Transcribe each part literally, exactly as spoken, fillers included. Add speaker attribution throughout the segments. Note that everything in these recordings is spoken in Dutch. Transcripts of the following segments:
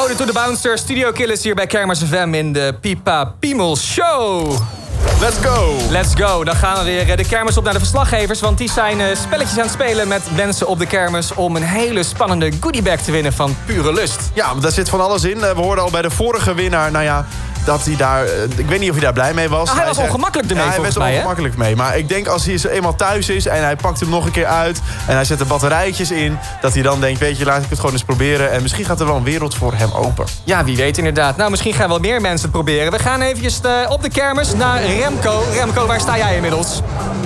Speaker 1: ode to the Bouncer, Studio Killers hier bij Kermis F M in de Pipa Piemel Show.
Speaker 2: Let's go!
Speaker 1: Let's go. Dan gaan we weer de kermis op naar de verslaggevers. Want die zijn uh, spelletjes aan het spelen met mensen op de kermis... om een hele spannende goodiebag te winnen van Pure Lust.
Speaker 2: Ja, daar zit van alles in. We hoorden al bij de vorige winnaar, nou ja... dat hij daar... Ik weet niet of hij daar blij mee was.
Speaker 1: Nou, hij was
Speaker 2: zei,
Speaker 1: ongemakkelijk ermee,
Speaker 2: ja,
Speaker 1: volgens
Speaker 2: mij.
Speaker 1: mij,
Speaker 2: Hij was ongemakkelijk mee. Maar ik denk als hij eenmaal thuis is en hij pakt hem nog een keer uit... en hij zet er batterijtjes in... dat hij dan denkt, weet je, laat ik het gewoon eens proberen... en misschien gaat er wel een wereld voor hem open.
Speaker 1: Ja, wie weet inderdaad. Nou, misschien gaan wel meer mensen het proberen. We gaan eventjes uh, op de kermis naar Remco. Remco, waar sta jij inmiddels?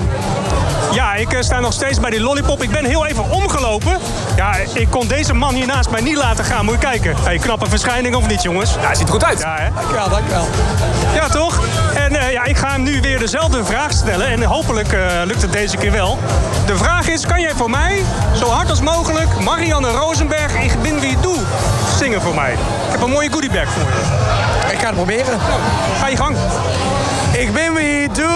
Speaker 3: Ja, ik uh, sta nog steeds bij die lollipop. Ik ben heel even omgelopen. Ja, ik kon deze man hier naast mij niet laten gaan. Moet je kijken. Hey, knappe verschijning of niet, jongens?
Speaker 1: Ja, hij ziet er goed uit.
Speaker 3: Ja, hè?
Speaker 4: Dankjewel, dankjewel.
Speaker 3: Ja, toch? En uh, ja, ik ga hem nu weer dezelfde vraag stellen. En hopelijk uh, lukt het deze keer wel. De vraag is, kan jij voor mij, zo hard als mogelijk... Marianne Rosenberg, Ik bin wie du, zingen voor mij? Ik heb een mooie goodiebag voor je.
Speaker 4: Ik ga het proberen.
Speaker 3: Nou, ga je gang.
Speaker 4: Ik ben wie du,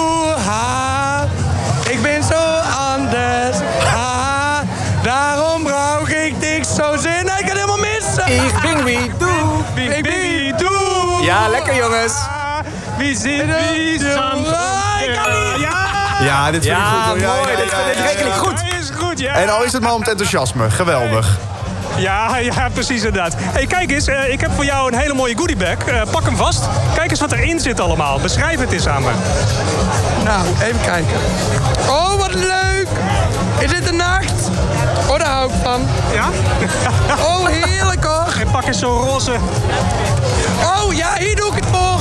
Speaker 4: ha. Ik ben zo anders, ha. Daarom brauch ik niks zo zin. Ik kan helemaal missen.
Speaker 1: Ik bin wie du.
Speaker 3: Ik ben wie du.
Speaker 1: Ja, lekker jongens.
Speaker 3: Wie zit wie samen?
Speaker 4: Ik kan niet.
Speaker 3: Ja,
Speaker 2: Ja, dit vind ik
Speaker 1: Ja,
Speaker 2: goed. hoor. Ja,
Speaker 1: mooi.
Speaker 2: ja,
Speaker 1: Dit,
Speaker 2: ja,
Speaker 1: dit
Speaker 2: ja,
Speaker 1: reken ik
Speaker 2: ja.
Speaker 1: goed.
Speaker 3: is goed, ja.
Speaker 2: En al is het maar om het enthousiasme. Geweldig.
Speaker 3: Ja, ja, precies inderdaad. Hey, kijk eens, uh, ik heb voor jou een hele mooie goodiebag. Uh, pak hem vast. Kijk eens wat erin zit allemaal. Beschrijf het eens aan me.
Speaker 4: Nou, even kijken. Oh, wat leuk. Is dit de nacht? Oh, daar hou ik van.
Speaker 3: Ja?
Speaker 4: Oh, heerlijk hoor.
Speaker 3: En pak eens zo'n roze.
Speaker 4: Oh, ja, hier doe ik het voor.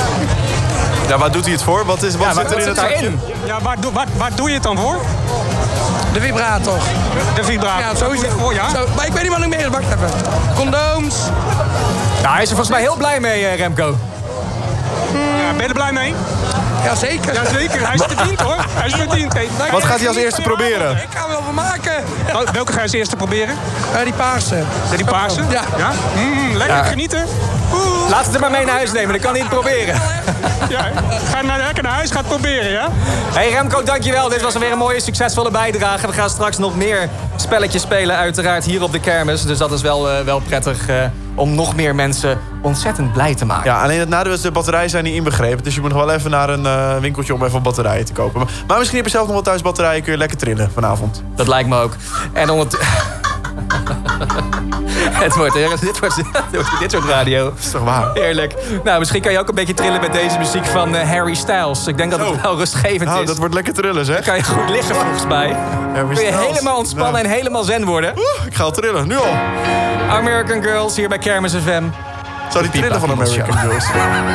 Speaker 2: Ja, waar doet hij het voor? Wat, is, wat
Speaker 1: Ja,
Speaker 2: zit
Speaker 1: wat
Speaker 2: er in
Speaker 1: zit
Speaker 2: het zakje?
Speaker 1: daarin?
Speaker 3: Ja, waar, doe- waar, waar doe je het dan voor?
Speaker 4: De vibrator.
Speaker 3: De vibrator.
Speaker 4: Ja, sowieso.
Speaker 3: Voor, ja?
Speaker 4: Zo, maar ik weet niet wat ik meer. Wacht even. Condooms.
Speaker 1: Nou, hij is er volgens mij heel blij mee, uh, Remco.
Speaker 3: Ja, ben je er blij mee?
Speaker 4: Jazeker.
Speaker 3: Jazeker, hij is verdiend hoor. Hij is verdiend. Hey.
Speaker 2: Wat gaat hij als eerste proberen?
Speaker 4: Ik ga er wel van maken.
Speaker 3: Oh, welke ga je als eerste proberen?
Speaker 4: Uh, die paarse.
Speaker 3: Ja, die paarse?
Speaker 4: Ja.
Speaker 3: ja? Mm, lekker
Speaker 1: Ja.
Speaker 3: genieten. Oeh.
Speaker 1: Laat het er maar mee naar huis nemen, dan kan hij het proberen.
Speaker 3: Ja, ga naar, lekker naar huis, ga het proberen, ja?
Speaker 1: Hey Remco, dankjewel. Dit was weer een mooie, succesvolle bijdrage. We gaan straks nog meer spelletjes spelen, uiteraard, hier op de kermis. Dus dat is wel, uh, wel prettig uh, om nog meer mensen ontzettend blij te maken.
Speaker 2: Ja, alleen het nadeel is, de batterijen zijn niet inbegrepen. Dus je moet nog wel even naar een uh, winkeltje om even batterijen te kopen. Maar, maar misschien heb je zelf nog wel thuis batterijen, kun je lekker trillen vanavond.
Speaker 1: Dat lijkt me ook. En ondertussen... Het wordt, dit, wordt, dit soort radio.
Speaker 2: Dat is toch waar?
Speaker 1: Heerlijk. Nou, misschien kan je ook een beetje trillen met deze muziek van uh, Harry Styles. Ik denk dat het wel rustgevend
Speaker 2: Nou,
Speaker 1: is.
Speaker 2: dat wordt lekker trillen, zeg.
Speaker 1: Dan kan je goed liggen volgens mij.
Speaker 2: Harry
Speaker 1: Kun je
Speaker 2: Styles.
Speaker 1: helemaal ontspannen
Speaker 2: Nou.
Speaker 1: en helemaal zen worden.
Speaker 2: Oeh, ik ga al trillen, nu al.
Speaker 1: American Girls hier bij Kermis F M.
Speaker 2: Zou die trillen van
Speaker 1: Pipa
Speaker 2: American
Speaker 1: Piemel
Speaker 2: Girls?